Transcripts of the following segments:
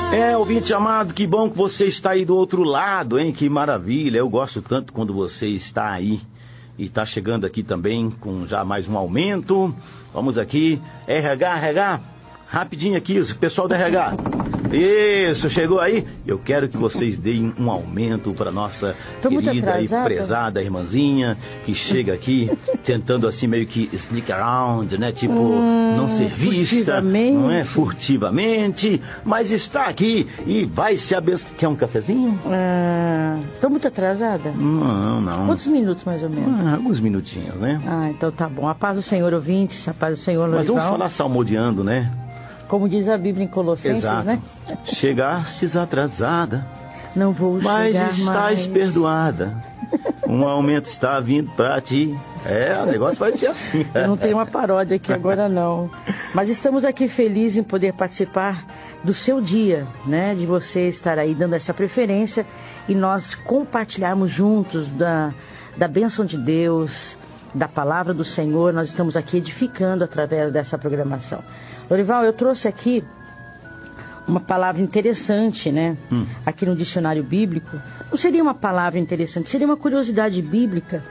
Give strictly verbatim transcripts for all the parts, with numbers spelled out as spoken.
É, ouvinte amado, que bom que você está aí do outro lado, hein? Que maravilha, eu gosto tanto quando você está aí. E está chegando aqui também com já mais um aumento. Vamos aqui, R H, R H, rapidinho aqui, o pessoal da R H. Isso, chegou aí? Eu quero que vocês deem um aumento para nossa Tô querida e prezada irmãzinha, que chega aqui tentando assim meio que sneak around, né? Tipo, hum, não ser vista, não é? Furtivamente, mas está aqui e vai se abençoar. Quer um cafezinho? Ah, tô muito atrasada? Não, não. Quantos minutos mais ou menos? Ah, alguns minutinhos, né? Ah, então tá bom. A paz do Senhor, ouvintes, a paz do Senhor, Lorival. Mas vamos falar salmodiando, né? Como diz a Bíblia em Colossenses, Exato. Né? Chegastes atrasada, não vou mas chegar estás mais. perdoada. Um aumento está vindo para ti. É, o negócio vai ser assim. Eu não tenho uma paródia aqui agora, não. Mas estamos aqui felizes em poder participar do seu dia, né? De você estar aí dando essa preferência e nós compartilharmos juntos da, da bênção de Deus, da palavra do Senhor. Nós estamos aqui edificando através dessa programação. Lorival, eu trouxe aqui uma palavra interessante, né? Hum. Aqui no dicionário bíblico. Não seria uma palavra interessante, seria uma curiosidade bíblica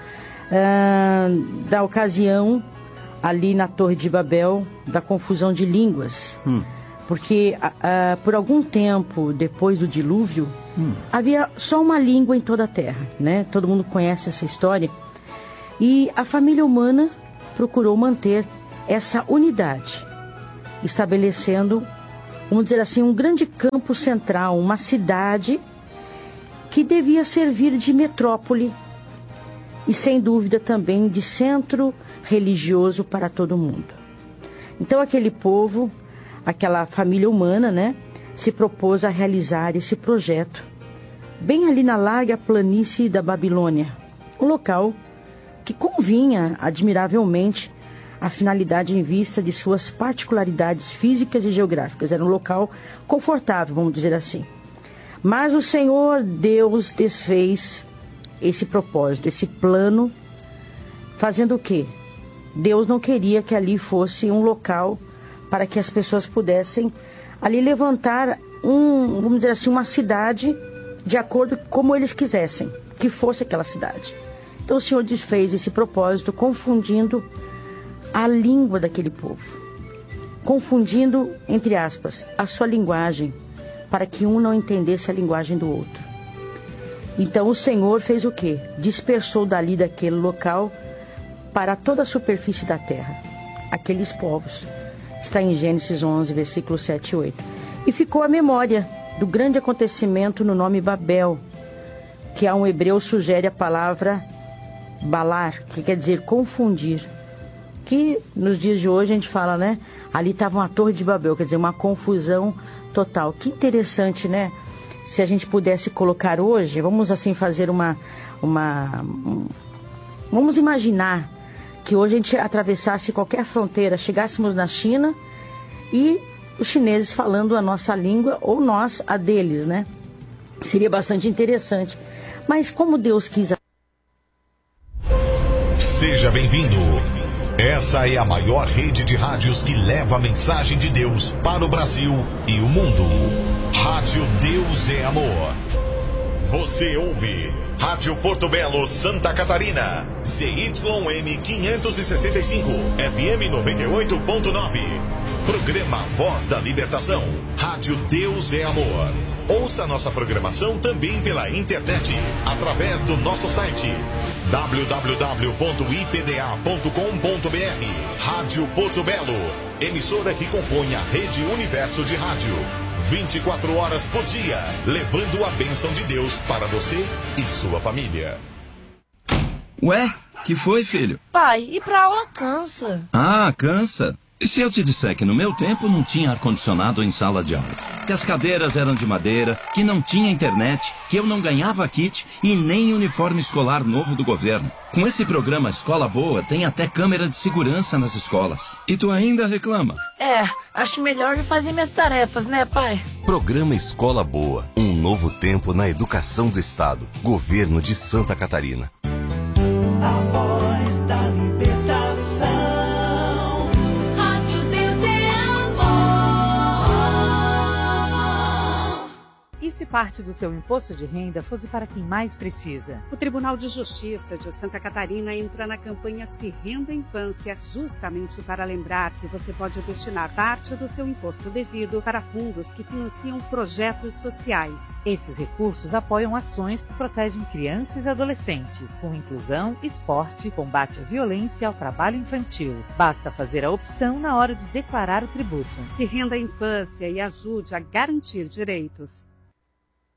uh, da ocasião ali na Torre de Babel, da confusão de línguas. Hum. Porque uh, por algum tempo depois do dilúvio, hum. havia só uma língua em toda a terra, né? Todo mundo conhece essa história. E a família humana procurou manter essa unidade, estabelecendo, vamos dizer assim, um grande campo central, uma cidade que devia servir de metrópole e, sem dúvida, também de centro religioso para todo mundo. Então, aquele povo, aquela família humana, né, se propôs a realizar esse projeto bem ali na larga planície da Babilônia, um local que convinha admiravelmente a finalidade em vista de suas particularidades físicas e geográficas. Era um local confortável, vamos dizer assim. Mas o Senhor Deus desfez esse propósito, esse plano, fazendo o quê? Deus não queria que ali fosse um local para que as pessoas pudessem ali levantar um, vamos dizer assim, uma cidade de acordo com como eles quisessem que fosse aquela cidade. Então o Senhor desfez esse propósito, confundindo a língua daquele povo, confundindo, entre aspas, a sua linguagem, para que um não entendesse a linguagem do outro. Então o Senhor fez o quê? Dispersou dali daquele local para toda a superfície da terra, aqueles povos. Está em Gênesis onze, versículos sete e oito. E ficou a memória do grande acontecimento no nome Babel, que a um hebreu sugere a palavra balar, que quer dizer confundir. Que nos dias de hoje a gente fala, né? Ali estava uma torre de Babel, quer dizer, uma confusão total. Que interessante, né? Se a gente pudesse colocar hoje, vamos assim fazer uma... uma um, vamos imaginar que hoje a gente atravessasse qualquer fronteira, chegássemos na China e os chineses falando a nossa língua ou nós a deles, né? Seria bastante interessante. Mas como Deus quis... Seja bem-vindo. Essa é a maior rede de rádios que leva a mensagem de Deus para o Brasil e o mundo. Rádio Deus é Amor. Você ouve Rádio Porto Belo, Santa Catarina. C Y M quinhentos e sessenta e cinco, F M noventa e oito ponto nove. Programa Voz da Libertação. Rádio Deus é Amor. Ouça nossa programação também pela internet, através do nosso site w w w ponto i p d a ponto com ponto b r. Rádio Porto Belo, emissora que compõe a Rede Universo de Rádio. vinte e quatro horas por dia, levando a bênção de Deus para você e sua família. Ué, que foi, filho? Pai, ir pra aula cansa. Ah, cansa? E se eu te disser que no meu tempo não tinha ar-condicionado em sala de aula? Que as cadeiras eram de madeira, que não tinha internet, que eu não ganhava kit e nem uniforme escolar novo do governo. Com esse programa Escola Boa, tem até câmera de segurança nas escolas. E tu ainda reclama? É, acho melhor eu fazer minhas tarefas, né, pai? Programa Escola Boa, um novo tempo na educação do Estado. Governo de Santa Catarina. A voz da libertação. Rádio Deus é Amor. E se parte do seu imposto de renda fosse para quem mais precisa? O Tribunal de Justiça de Santa Catarina entra na campanha Se Renda Infância, justamente para lembrar que você pode destinar parte do seu imposto devido para fundos que financiam projetos sociais. Esses recursos apoiam ações que protegem crianças e adolescentes, com inclusão, esporte, combate à violência e ao trabalho infantil. Basta fazer a opção na hora de declarar o tributo. Se renda a infância e ajude a garantir direitos.